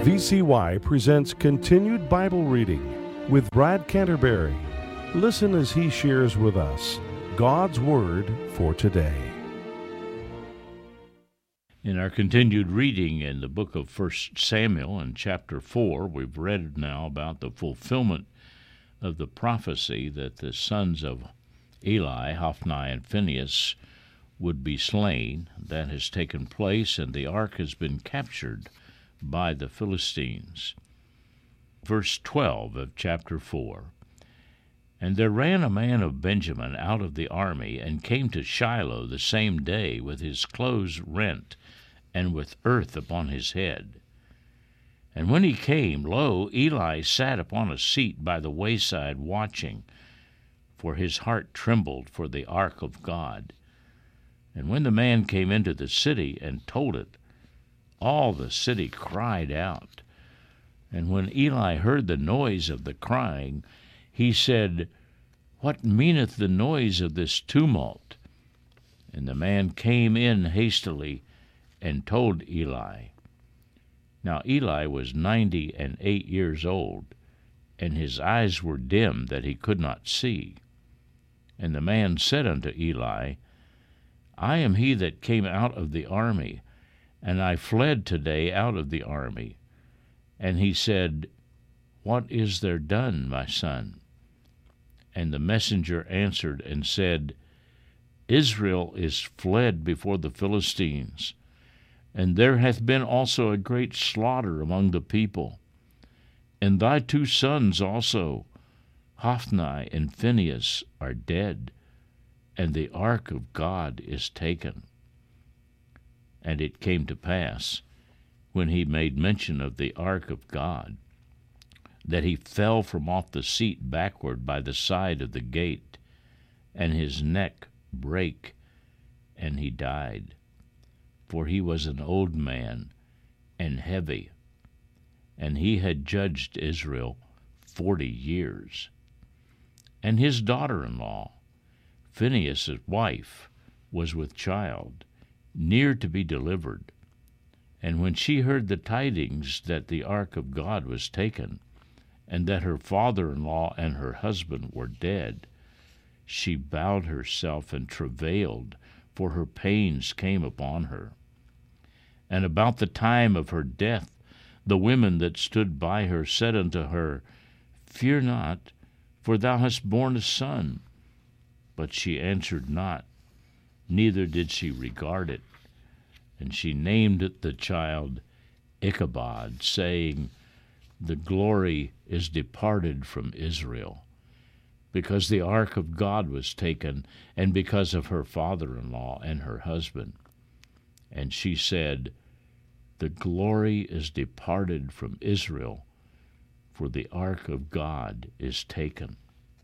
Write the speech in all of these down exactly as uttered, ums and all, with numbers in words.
V C Y presents Continued Bible Reading with Brad Canterbury. Listen as he shares with us God's Word for today. In our continued reading in the book of First Samuel in chapter four, we've read now about the fulfillment of the prophecy that the sons of Eli, Hophni, and Phinehas would be slain. That has taken place, and the ark has been captured by the Philistines. Verse twelve of chapter four. And there ran a man of Benjamin out of the army, and came to Shiloh the same day with his clothes rent, and with earth upon his head. And when he came, lo, Eli sat upon a seat by the wayside watching, for his heart trembled for the ark of God. And when the man came into the city and told it, all the city cried out. And when Eli heard the noise of the crying, he said, What meaneth the noise of this tumult? And the man came in hastily and told Eli. Now Eli was ninety and eight years old, and his eyes were dim that he could not see. And the man said unto Eli, I am he that came out of the army, and I fled today out of the army. And he said, What is there done, my son? And the messenger answered and said, Israel is fled before the Philistines, and there hath been also a great slaughter among the people. And thy two sons also, Hophni and Phinehas, are dead, and the ark of God is taken. And it came to pass, when he made mention of the ark of God, that he fell from off the seat backward by the side of the gate, and his neck brake, and he died. For he was an old man, and heavy, and he had judged Israel forty years. And his daughter-in-law, Phinehas' wife, was with child, near to be delivered. And when she heard the tidings that the ark of God was taken, and that her father-in-law and her husband were dead, she bowed herself and travailed, for her pains came upon her. And about the time of her death, the women that stood by her said unto her, Fear not, for thou hast borne a son. But she answered not, neither did she regard it. And she named it the child Ichabod, saying, The glory is departed from Israel, because the ark of God was taken, and because of her father-in-law and her husband. And she said, The glory is departed from Israel, for the ark of God is taken.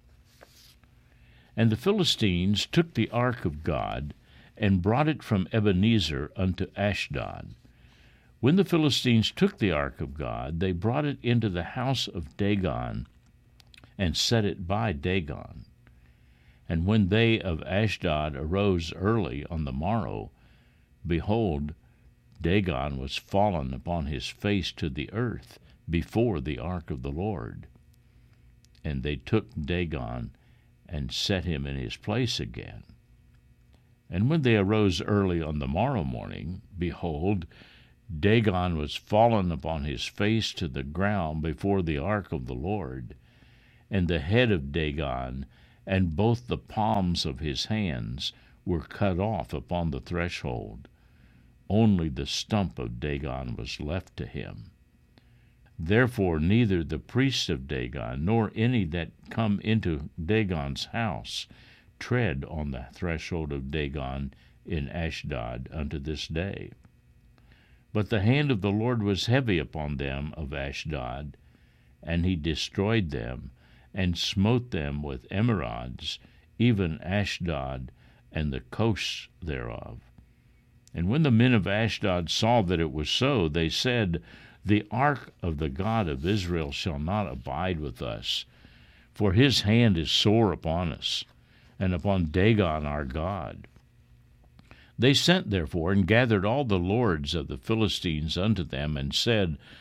And the Philistines took the ark of God, and brought it from Ebenezer unto Ashdod. When the Philistines took the ark of God, they brought it into the house of Dagon, and set it by Dagon. And when they of Ashdod arose early on the morrow, behold, Dagon was fallen upon his face to the earth before the ark of the Lord. And they took Dagon, and set him in his place again. And when they arose early on the morrow morning, behold, Dagon was fallen upon his face to the ground before the ark of the Lord, and the head of Dagon and both the palms of his hands were cut off upon the threshold. Only the stump of Dagon was left to him. Therefore neither the priests of Dagon, nor any that come into Dagon's house, tread on the threshold of Dagon in Ashdod unto this day. But the hand of the Lord was heavy upon them of Ashdod, and he destroyed them, and smote them with emerods, even Ashdod and the coasts thereof. And when the men of Ashdod saw that it was so, they said, The ark of the God of Israel shall not abide with us, for his hand is sore upon us, and upon Dagon our God. They sent therefore and gathered all the lords of the Philistines unto them, and said,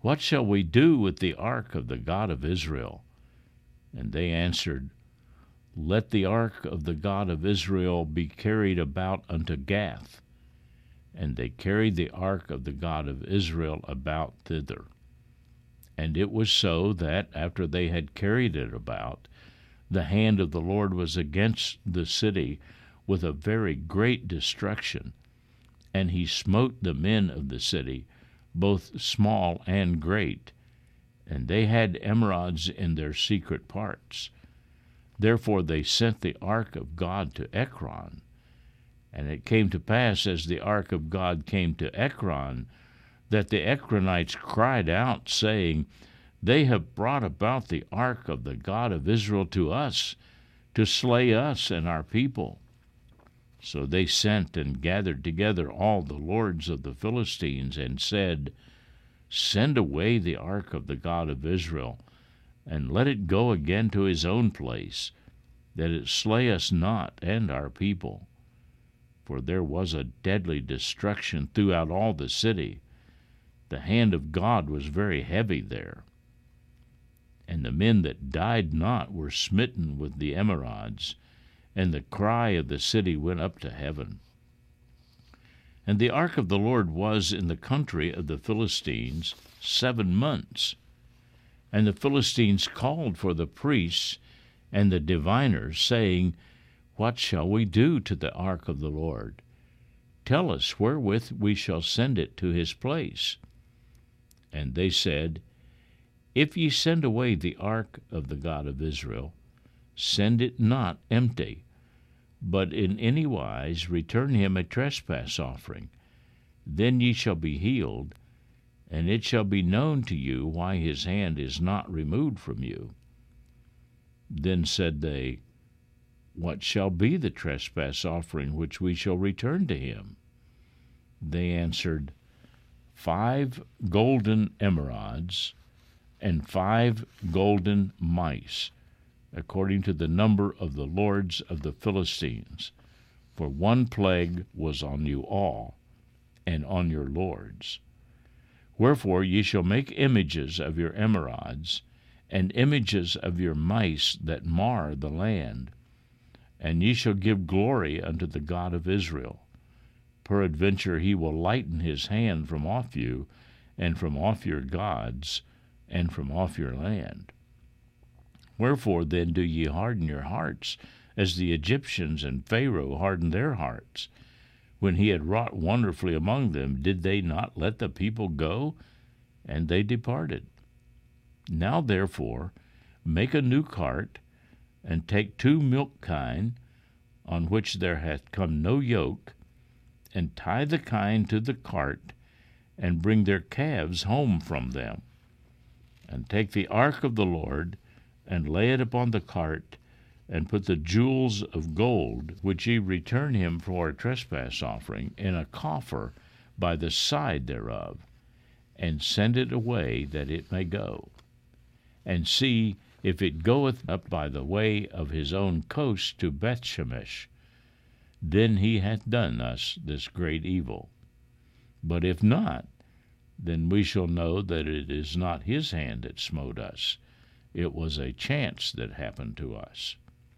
What shall we do with the ark of the God of Israel? And they answered, Let the ark of the God of Israel be carried about unto Gath. And they carried the ark of the God of Israel about thither. And it was so that, after they had carried it about, the hand of the Lord was against the city with a very great destruction. And he smote the men of the city, both small and great, and they had emerods in their secret parts. Therefore they sent the ark of God to Ekron. And it came to pass, as the ark of God came to Ekron, that the Ekronites cried out, saying, They have brought about the ark of the God of Israel to us, to slay us and our people. So they sent and gathered together all the lords of the Philistines, and said, Send away the ark of the God of Israel, and let it go again to his own place, that it slay us not and our people. For there was a deadly destruction throughout all the city. The hand of God was very heavy there. And the men that died not were smitten with the emerods, and the cry of the city went up to heaven. And the ark of the Lord was in the country of the Philistines seven months. And the Philistines called for the priests and the diviners, saying, What shall we do to the ark of the Lord? Tell us wherewith we shall send it to his place. And they said, If ye send away the ark of the God of Israel, send it not empty, but in any wise return him a trespass offering. Then ye shall be healed, and it shall be known to you why his hand is not removed from you. Then said they, What shall be the trespass offering which we shall return to him? They answered, Five golden emerods, and five golden mice, according to the number of the lords of the Philistines. For one plague was on you all, and on your lords. Wherefore ye shall make images of your emerods, and images of your mice that mar the land, and ye shall give glory unto the God of Israel. Peradventure he will lighten his hand from off you, and from off your gods, and from off your land. Wherefore then do ye harden your hearts, as the Egyptians and Pharaoh hardened their hearts? When he had wrought wonderfully among them, did they not let the people go? And they departed. Now therefore make a new cart, and take two milk kine, on which there hath come no yoke, and tie the kine to the cart, and bring their calves home from them. And take the ark of the Lord, and lay it upon the cart, and put the jewels of gold, which ye return him for a trespass offering, in a coffer by the side thereof, and send it away that it may go. And see if it goeth up by the way of his own coast to Bethshemesh. Then he hath done us this great evil. But if not, then we shall know that it is not his hand that smote us. It was a chance that happened to us.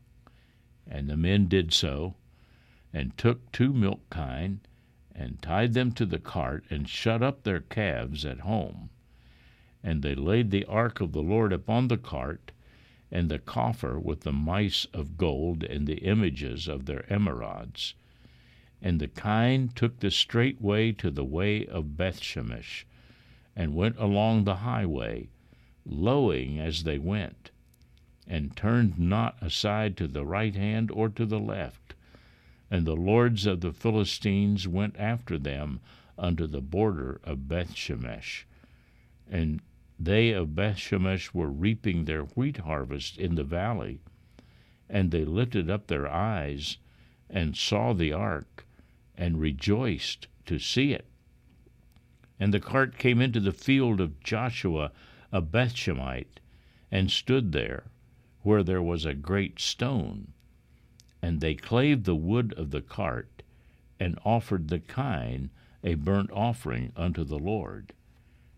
And the men did so, and took two milk kine, and tied them to the cart, and shut up their calves at home. And they laid the ark of the Lord upon the cart, and the coffer with the mice of gold, and the images of their emerods. And the kine took the straight way to the way of Bethshemesh, and went along the highway, lowing as they went, and turned not aside to the right hand or to the left. And the lords of the Philistines went after them unto the border of Bethshemesh. And they of Bethshemesh were reaping their wheat harvest in the valley. And they lifted up their eyes, and saw the ark, and rejoiced to see it. And the cart came into the field of Joshua a Bethshemite, and stood there, where there was a great stone. And they clave the wood of the cart, and offered the kine a burnt offering unto the Lord.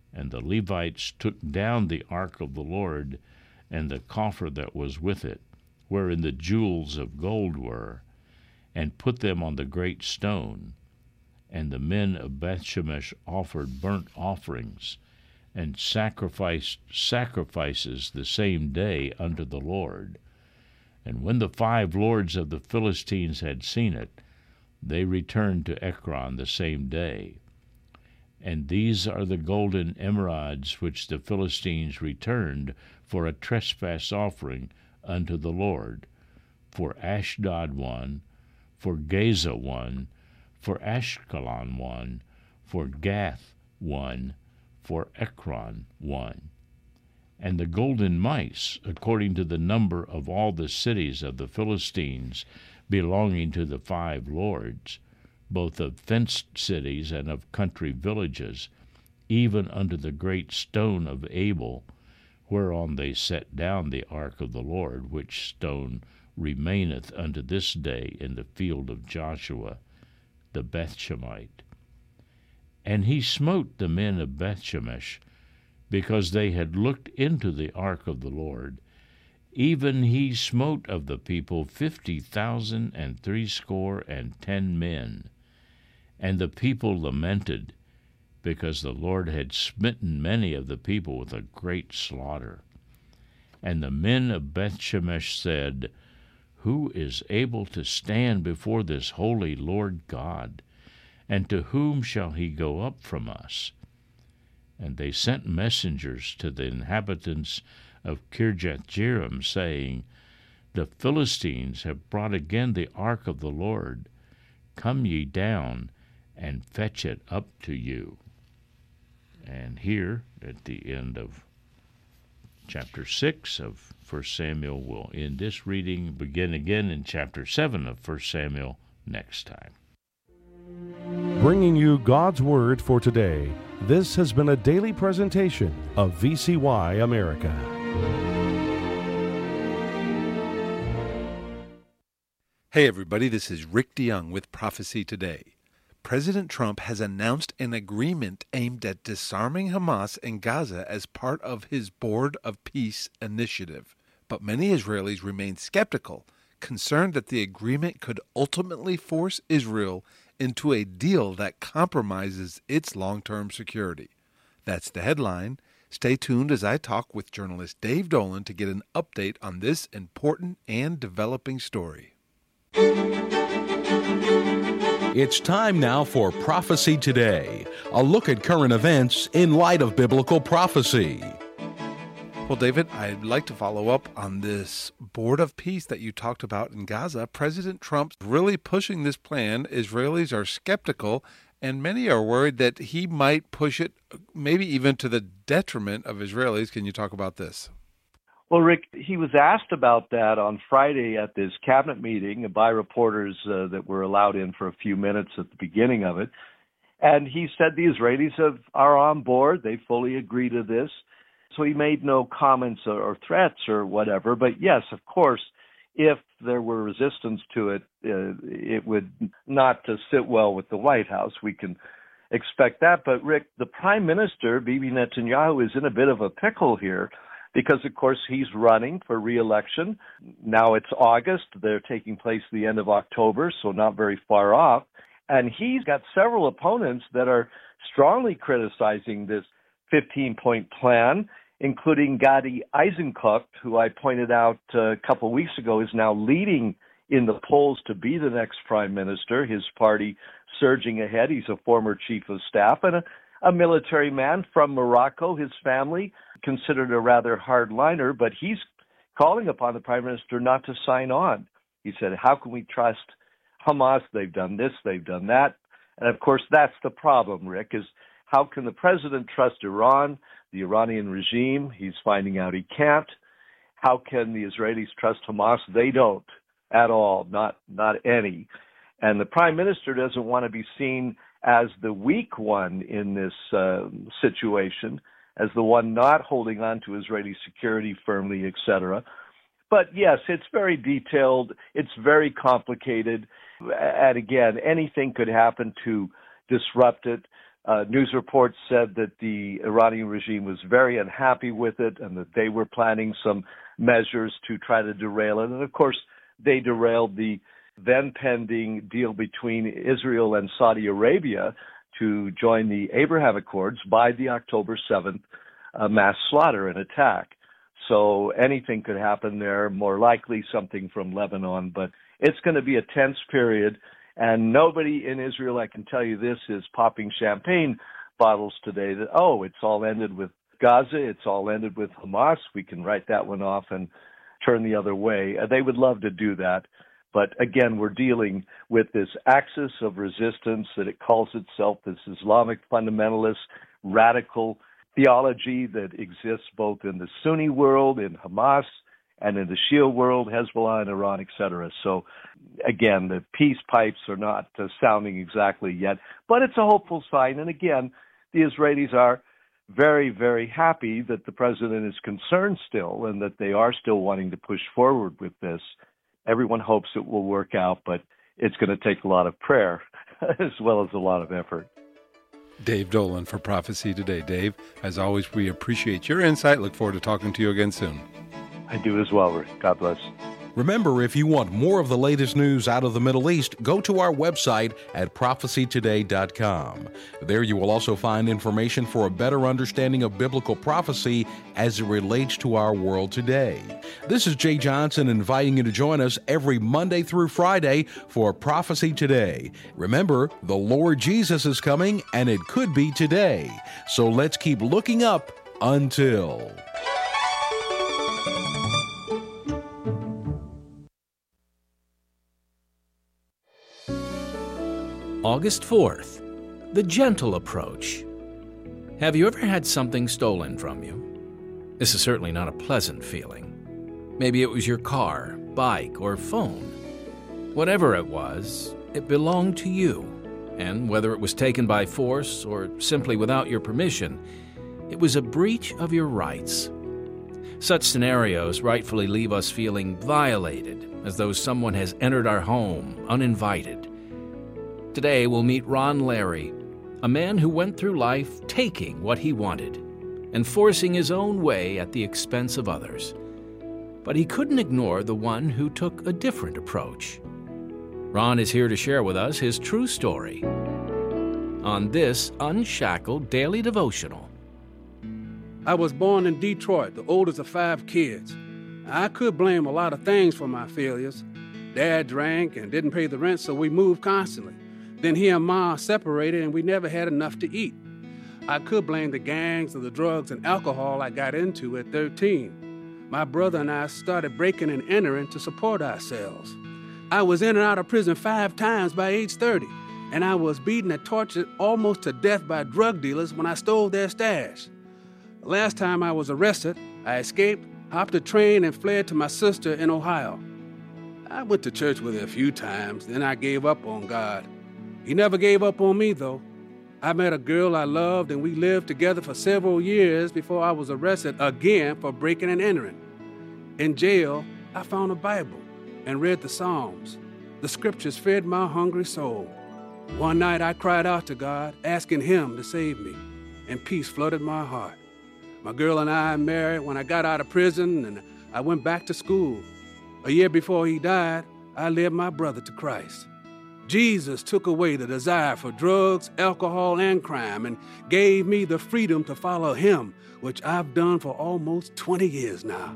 And the Levites took down the ark of the Lord, and the coffer that was with it, wherein the jewels of gold were, and put them on the great stone. And the men of Bethshemesh offered burnt offerings, and sacrificed sacrifices the same day unto the Lord. And when the five lords of the Philistines had seen it, they returned to Ekron the same day. And these are the golden emerods which the Philistines returned for a trespass offering unto the Lord, for Ashdod one, for Gaza one, for Ashkelon one, for Gath one, for Ekron one. And the golden mice, according to the number of all the cities of the Philistines belonging to the five lords, both of fenced cities and of country villages, even unto the great stone of Abel, whereon they set down the ark of the Lord, which stone remaineth unto this day in the field of Joshua the Bethshemite. And he smote the men of Bethshemesh, because they had looked into the ark of the Lord. Even he smote of the people fifty thousand and threescore and ten men. And the people lamented, because the Lord had smitten many of the people with a great slaughter. And the men of Bethshemesh said, Who is able to stand before this holy Lord God? And to whom shall he go up from us? And they sent messengers to the inhabitants of Kirjathjearim, saying, The Philistines have brought again the ark of the Lord. Come ye down, and fetch it up to you. And here, at the end of chapter six of First Samuel, we'll end this reading, begin again in chapter seven of First Samuel next time. Bringing you God's Word for today, this has been a daily presentation of V C Y America. Hey everybody, this is Rick DeYoung with Prophecy Today. President Trump has announced an agreement aimed at disarming Hamas in Gaza as part of his Board of Peace initiative. But many Israelis remain skeptical, concerned that the agreement could ultimately force Israel into a deal that compromises its long-term security. That's the headline. Stay tuned as I talk with journalist Dave Dolan to get an update on this important and developing story. It's time now for Prophecy Today, a look at current events in light of biblical prophecy. Well, David, I'd like to follow up on this Board of Peace that you talked about in Gaza. President Trump's really pushing this plan. Israelis are skeptical, and many are worried that he might push it maybe even to the detriment of Israelis. Can you talk about this? Well, Rick, he was asked about that on Friday at this cabinet meeting by reporters uh, that were allowed in for a few minutes at the beginning of it. And he said the Israelis have, are on board. They fully agree to this. So he made no comments or, or threats or whatever. But yes, of course, if there were resistance to it, uh, it would not uh, sit well with the White House. We can expect that. But, Rick, the Prime Minister, Bibi Netanyahu, is in a bit of a pickle here, because, of course, he's running for re-election. Now it's August. They're taking place at the end of October, so not very far off. And he's got several opponents that are strongly criticizing this fifteen-point plan, including Gadi Eisenkot, who I pointed out uh, a couple of weeks ago is now leading in the polls to be the next prime minister. His party surging ahead. He's a former chief of staff and a, a military man from Morocco. His family considered a rather hardliner, but he's calling upon the prime minister not to sign on. He said, how can we trust Hamas? They've done this, they've done that. And of course, that's the problem, Rick, is how can the president trust Iran, the Iranian regime? He's finding out he can't. How can the Israelis trust Hamas? They don't at all, not not any. And the prime minister doesn't want to be seen as the weak one in this uh, situation, as the one not holding on to Israeli security firmly, et cetera. But yes, it's very detailed. It's very complicated. And again, anything could happen to disrupt it. Uh, news reports said that the Iranian regime was very unhappy with it and that they were planning some measures to try to derail it. And of course, they derailed the then pending deal between Israel and Saudi Arabia to join the Abraham Accords by the October seventh uh, mass slaughter and attack. So anything could happen there, more likely something from Lebanon, but it's going to be a tense period. And nobody in Israel, I can tell you this, is popping champagne bottles today that, oh, it's all ended with Gaza, it's all ended with Hamas. We can write that one off and turn the other way. Uh, they would love to do that. But again, we're dealing with this axis of resistance that it calls itself this Islamic fundamentalist radical theology that exists both in the Sunni world, in Hamas, and in the Shia world, Hezbollah and Iran, et cetera. So, again, the peace pipes are not uh, sounding exactly yet, but it's a hopeful sign. And again, the Israelis are very, very happy that the president is concerned still and that they are still wanting to push forward with this. Everyone hopes it will work out, but it's going to take a lot of prayer as well as a lot of effort. Dave Dolan for Prophecy Today. Dave, as always, we appreciate your insight. Look forward to talking to you again soon. I do as well, Rick. God bless. Remember, if you want more of the latest news out of the Middle East, go to our website at prophecy today dot com. There you will also find information for a better understanding of biblical prophecy as it relates to our world today. This is Jay Johnson inviting you to join us every Monday through Friday for Prophecy Today. Remember, the Lord Jesus is coming, and it could be today. So let's keep looking up until... August fourth, the gentle approach. Have you ever had something stolen from you? This is certainly not a pleasant feeling. Maybe it was your car, bike, or phone. Whatever it was, it belonged to you, and whether it was taken by force or simply without your permission, it was a breach of your rights. Such scenarios rightfully leave us feeling violated, as though someone has entered our home uninvited. Today we'll meet Ron Larry, a man who went through life taking what he wanted and forcing his own way at the expense of others. But he couldn't ignore the one who took a different approach. Ron is here to share with us his true story on this Unshackled Daily Devotional. I was born in Detroit, the oldest of five kids. I could blame a lot of things for my failures. Dad drank and didn't pay the rent, so we moved constantly. Then he and Ma separated and we never had enough to eat. I could blame the gangs or the drugs and alcohol I got into at thirteen. My brother and I started breaking and entering to support ourselves. I was in and out of prison five times by age thirty, and I was beaten and tortured almost to death by drug dealers when I stole their stash. The last time I was arrested, I escaped, hopped a train, and fled to my sister in Ohio. I went to church with her a few times, then I gave up on God. He never gave up on me, though. I met a girl I loved, and we lived together for several years before I was arrested again for breaking and entering. In jail, I found a Bible and read the Psalms. The scriptures fed my hungry soul. One night I cried out to God, asking Him to save me, and peace flooded my heart. My girl and I married when I got out of prison, and I went back to school. A year before he died, I led my brother to Christ. Jesus took away the desire for drugs, alcohol, and crime and gave me the freedom to follow Him, which I've done for almost twenty years now.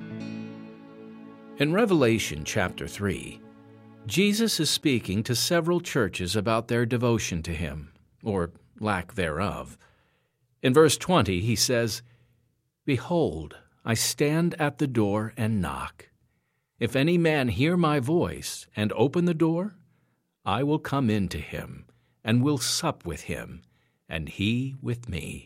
In Revelation chapter three, Jesus is speaking to several churches about their devotion to Him, or lack thereof. In verse twenty, He says, "Behold, I stand at the door and knock. If any man hear my voice and open the door, I will come in to him, and will sup with him, and he with me."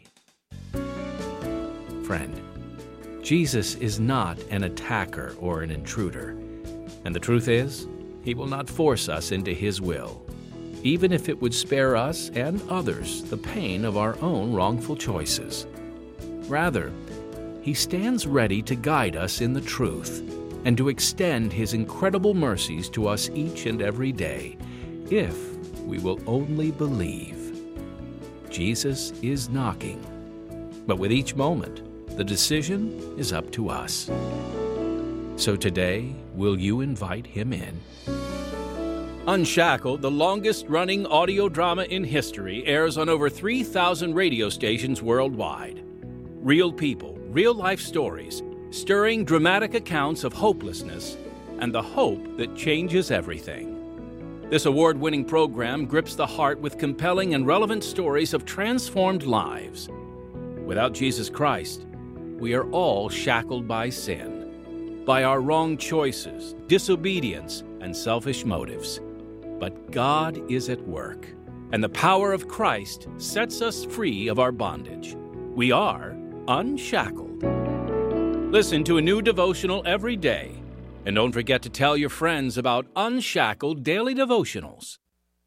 Friend, Jesus is not an attacker or an intruder. And the truth is, He will not force us into His will, even if it would spare us and others the pain of our own wrongful choices. Rather, He stands ready to guide us in the truth and to extend His incredible mercies to us each and every day, if we will only believe. Jesus is knocking. But with each moment, the decision is up to us. So today, will you invite him in? Unshackled, the longest-running audio drama in history, airs on over three thousand radio stations worldwide. Real people, real-life stories, stirring dramatic accounts of hopelessness and the hope that changes everything. This award-winning program grips the heart with compelling and relevant stories of transformed lives. Without Jesus Christ, we are all shackled by sin, by our wrong choices, disobedience, and selfish motives. But God is at work, and the power of Christ sets us free of our bondage. We are unshackled. Listen to a new devotional every day, and don't forget to tell your friends about Unshackled Daily Devotionals.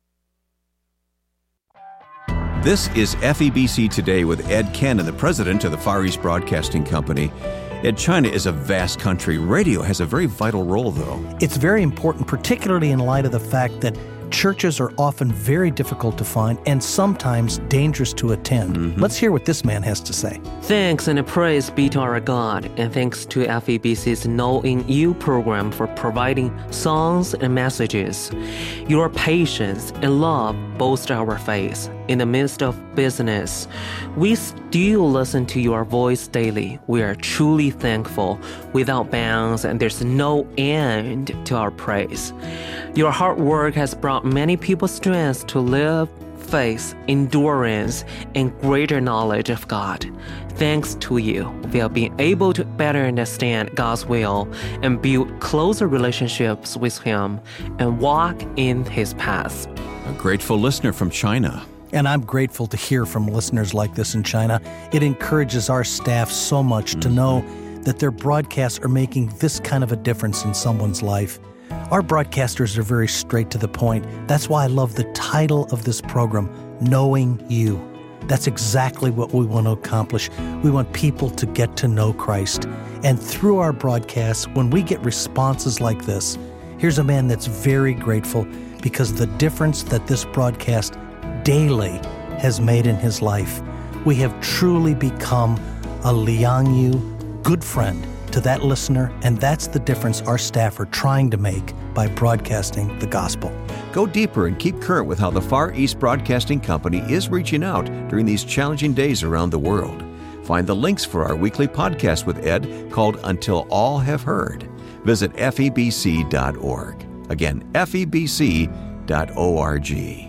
This is F E B C Today with Ed Cannon, the president of the Far East Broadcasting Company. Ed, China is a vast country. Radio has a very vital role, though. It's very important, particularly in light of the fact that churches are often very difficult to find and sometimes dangerous to attend. Mm-hmm. Let's hear what this man has to say. Thanks and praise be to our God, and thanks to F E B C's Knowing You program for providing songs and messages. Your patience and love boost our faith. In the midst of business, we still listen to your voice daily. We are truly thankful without bounds, and there's no end to our praise. Your hard work has brought many people strength to live, faith, endurance, and greater knowledge of God. Thanks to you, we have been able to better understand God's will and build closer relationships with Him and walk in His path. A grateful listener from China. And I'm grateful to hear from listeners like this in China. It encourages our staff so much mm-hmm. to know that their broadcasts are making this kind of a difference in someone's life. Our broadcasters are very straight to the point. That's why I love the title of this program, Knowing You. That's exactly what we want to accomplish. We want people to get to know Christ. And through our broadcasts, when we get responses like this, here's a man that's very grateful because the difference that this broadcast daily has made in his life. We have truly become a Liangyu good friend to that listener, and that's the difference our staff are trying to make by broadcasting the gospel. Go deeper and keep current with how the Far East Broadcasting Company is reaching out during these challenging days around the world. Find the links for our weekly podcast with Ed called Until All Have Heard. Visit F E B C dot org. Again, F E B C dot org.